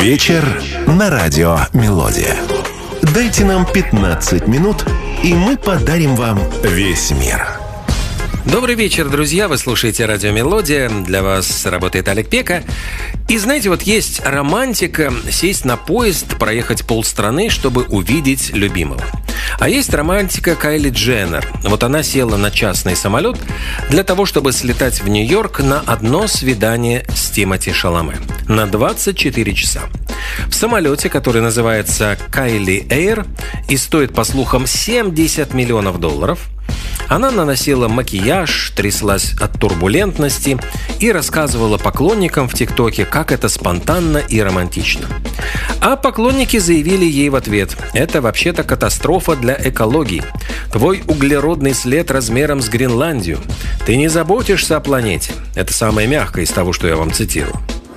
Вечер на радио «Мелодия». Дайте нам 15 минут, и мы подарим вам весь мир. Добрый вечер, друзья. Вы слушаете радио «Мелодия». Для вас работает Олег Пека. И знаете, вот есть романтика сесть на поезд, проехать полстраны, чтобы увидеть любимого. А есть романтика Кайли Дженнер. Вот она села на частный самолет для того, чтобы слетать в Нью-Йорк на одно свидание с Тимоти Шаламе. На 24 часа. В самолете, который называется Кайли Эйр и стоит, по слухам, $70 миллионов, она наносила макияж, тряслась от турбулентности и рассказывала поклонникам в ТикТоке, как это спонтанно и романтично. А поклонники заявили ей в ответ: «Это вообще-то катастрофа для экологии. Твой углеродный след размером с Гренландию. Ты не заботишься о планете». Это самое мягкое из того, что я вам цитирую.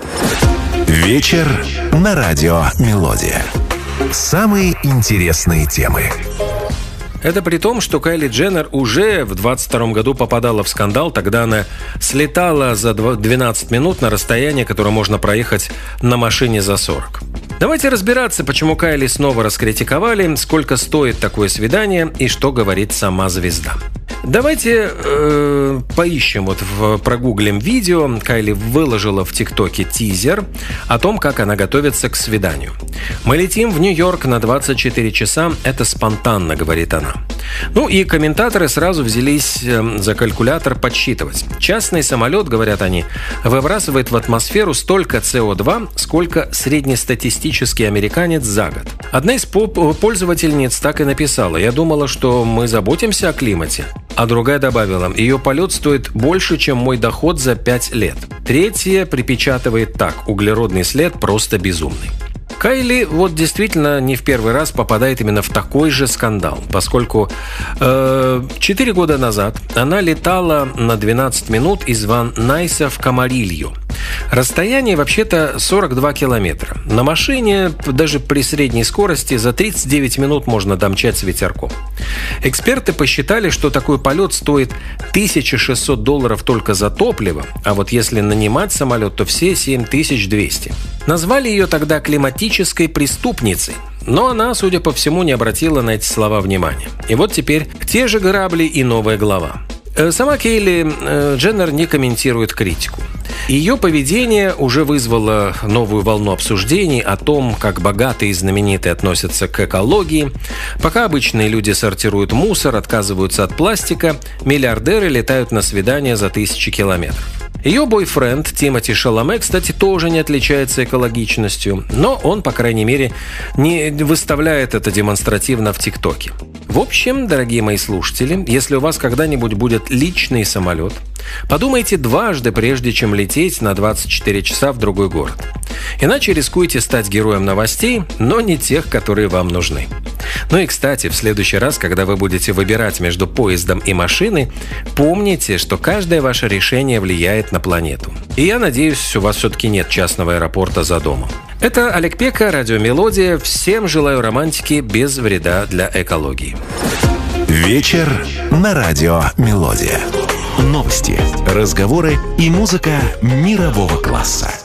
Вечер на радио «Мелодия». Самые интересные темы. Это при том, что Кайли Дженнер уже в 22 году попадала в скандал. Тогда она слетала за 12 минут на расстояние, которое можно проехать на машине за 40. Давайте разбираться, почему Кайли снова раскритиковали, сколько стоит такое свидание и что говорит сама звезда. Давайте поищем, прогуглим видео. Кайли выложила в ТикТоке тизер о том, как она готовится к свиданию. «Мы летим в Нью-Йорк на 24 часа. Это спонтанно», — говорит она. Ну и комментаторы сразу взялись за калькулятор подсчитывать. Частный самолет, говорят они, выбрасывает в атмосферу столько СО2, сколько среднестатистический американец за год. Одна из пользовательниц так и написала: «Я думала, что мы заботимся о климате». А другая добавила: «Ее полет стоит больше, чем мой доход за 5 лет». Третья припечатывает так: «Углеродный след просто безумный». Кайли действительно не в первый раз попадает именно в такой же скандал, поскольку 4 года назад она летала на 12 минут из Ван Найса в Камарилью. Расстояние вообще-то 42 километра. На машине, даже при средней скорости, за 39 минут можно домчать с ветерком. Эксперты посчитали, что такой полет стоит $1600 только за топливо, а вот если нанимать самолет, то все $7200. Назвали ее тогда климатической преступницей. Но она, судя по всему, не обратила на эти слова внимания. И вот теперь те же грабли и новая глава. Сама Кайли Дженнер не комментирует критику. Ее поведение уже вызвало новую волну обсуждений о том, как богатые и знаменитые относятся к экологии. Пока обычные люди сортируют мусор, отказываются от пластика, миллиардеры летают на свидания за 1000 километров. Ее бойфренд Тимоти Шаламе, кстати, тоже не отличается экологичностью, но он, по крайней мере, не выставляет это демонстративно в ТикТоке. В общем, дорогие мои слушатели, если у вас когда-нибудь будет личный самолет, подумайте дважды, прежде чем лететь на 24 часа в другой город. Иначе рискуете стать героем новостей, но не тех, которые вам нужны. Ну и, кстати, в следующий раз, когда вы будете выбирать между поездом и машиной, помните, что каждое ваше решение влияет на планету. И я надеюсь, у вас все-таки нет частного аэропорта за домом. Это Олег Пека, радио «Мелодия». Всем желаю романтики без вреда для экологии. Вечер на радио «Мелодия». Новости, разговоры и музыка мирового класса.